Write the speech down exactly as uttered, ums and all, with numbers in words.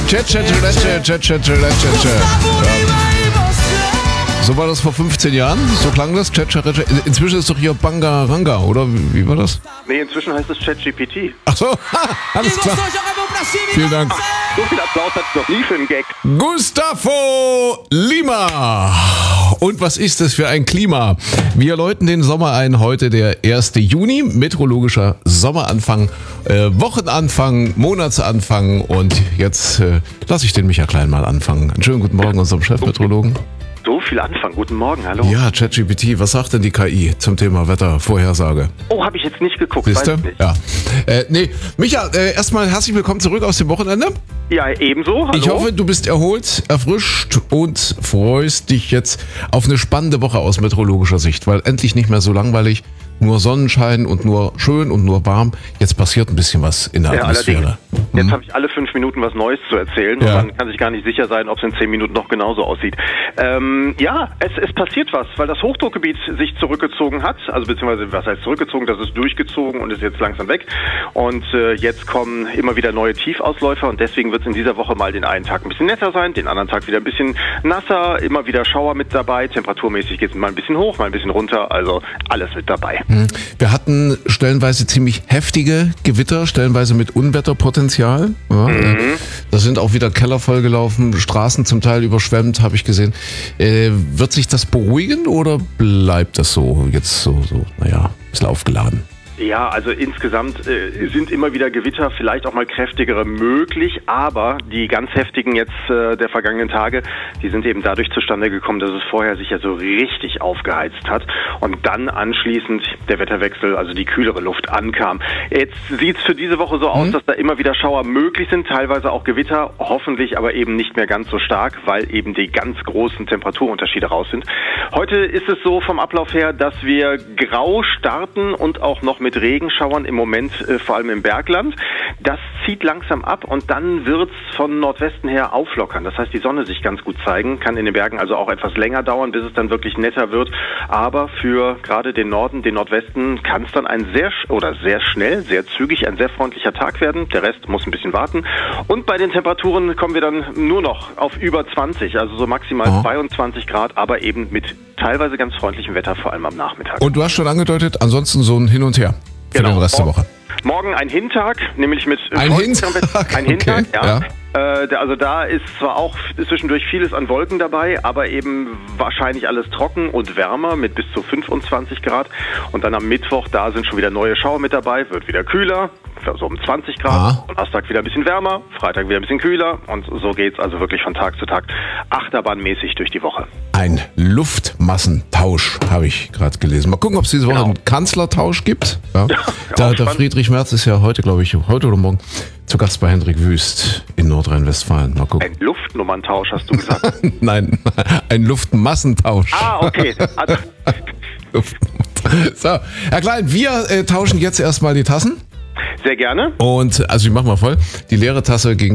Chat, Chat, Chat, Chat, Chat, Chat, Chat. So war das vor fünfzehn Jahren, so klang das. Chat, Chat, Chat. Inzwischen ist doch hier Bangaranga, oder? Wie war das? Nee, inzwischen heißt es ChatGPT. Ach so, alles klar. Vielen Dank. So viel Applaus hat es noch nie für einen Gag. Gustavo Lima. Und was ist das für ein Klima? Wir läuten den Sommer ein, heute der erste Juni, meteorologischer Sommeranfang, äh, Wochenanfang, Monatsanfang und jetzt äh, lasse ich den Micha Klein mal anfangen. Einen schönen guten Morgen unserem Chefmeteorologen. So viel Anfang. Guten Morgen, hallo. Ja, ChatGPT, was sagt denn die K I zum Thema Wettervorhersage? Oh, habe ich jetzt nicht geguckt. Siehst du? Weiß nicht. Ja. Äh, nee, Micha, äh, erstmal herzlich willkommen zurück aus dem Wochenende. Ja, ebenso. Hallo. Ich hoffe, du bist erholt, erfrischt und freust dich jetzt auf eine spannende Woche aus meteorologischer Sicht, weil endlich nicht mehr so langweilig, nur Sonnenschein und nur schön und nur warm. Jetzt passiert ein bisschen was in der Ja, Atmosphäre. Jetzt Hm? habe ich alle fünf Minuten was Neues zu erzählen Ja. und man kann sich gar nicht sicher sein, ob es in zehn Minuten noch genauso aussieht. Ähm, ja, es, es passiert was, weil das Hochdruckgebiet sich zurückgezogen hat, also beziehungsweise was heißt zurückgezogen, das ist durchgezogen und ist jetzt langsam weg und äh, jetzt kommen immer wieder neue Tiefausläufer und deswegen wird es in dieser Woche mal den einen Tag ein bisschen netter sein, den anderen Tag wieder ein bisschen nasser, immer wieder Schauer mit dabei, temperaturmäßig geht es mal ein bisschen hoch, mal ein bisschen runter, also alles mit dabei. Hm. Wir hatten stellenweise ziemlich heftige Gewitter, stellenweise mit Unwetterpotenzial. Ja, mhm. Da sind auch wieder Keller vollgelaufen, Straßen zum Teil überschwemmt, habe ich gesehen. Äh, wird sich das beruhigen oder bleibt das so jetzt so, so naja, ein bisschen aufgeladen? Ja, also insgesamt äh, sind immer wieder Gewitter, vielleicht auch mal kräftigere möglich, aber die ganz heftigen jetzt äh, der vergangenen Tage, die sind eben dadurch zustande gekommen, dass es vorher sich ja so richtig aufgeheizt hat und dann anschließend der Wetterwechsel, also die kühlere Luft ankam. Jetzt sieht es für diese Woche so aus, mhm. dass da immer wieder Schauer möglich sind, teilweise auch Gewitter, hoffentlich aber eben nicht mehr ganz so stark, weil eben die ganz großen Temperaturunterschiede raus sind. Heute ist es so vom Ablauf her, dass wir grau starten und auch noch mit mit Regenschauern im Moment, äh, vor allem im Bergland. Das zieht langsam ab und dann wird's von Nordwesten her auflockern. Das heißt, die Sonne sich ganz gut zeigen, kann in den Bergen also auch etwas länger dauern, bis es dann wirklich netter wird. Aber für gerade den Norden, den Nordwesten kann es dann ein sehr, oder sehr schnell, sehr zügig, ein sehr freundlicher Tag werden. Der Rest muss ein bisschen warten. Und bei den Temperaturen kommen wir dann nur noch auf über zwanzig, also so maximal oh. zweiundzwanzig Grad, aber eben mit teilweise ganz freundlichem Wetter, vor allem am Nachmittag. Und du hast schon angedeutet, ansonsten so ein Hin und Her. Für genau. den Rest der Woche. Morgen ein Hintag, nämlich mit... Ein Hintag? Ein Hintag, okay. ja. ja. Äh, also da ist zwar auch zwischendurch vieles an Wolken dabei, aber eben wahrscheinlich alles trocken und wärmer mit bis zu fünfundzwanzig Grad. Und dann am Mittwoch, da sind schon wieder neue Schauer mit dabei, wird wieder kühler, so um zwanzig Grad. Ah. Donnerstag wieder ein bisschen wärmer, Freitag wieder ein bisschen kühler. Und so geht's also wirklich von Tag zu Tag achterbahnmäßig durch die Woche. Ein Luftmassentausch, habe ich gerade gelesen. Mal gucken, ob es diese Woche genau. einen Kanzlertausch gibt. Ja. Da, der Friedrich Merz ist ja heute, glaube ich, heute oder morgen zu Gast bei Hendrik Wüst in Nordrhein-Westfalen. Mal gucken. Ein Luftnummerntausch, hast du gesagt? Nein, ein Luftmassentausch. Ah, okay. Also. So, Herr Klein, wir äh, tauschen jetzt erstmal die Tassen. Sehr gerne. Und also ich mach mal voll. Die leere Tasse gegen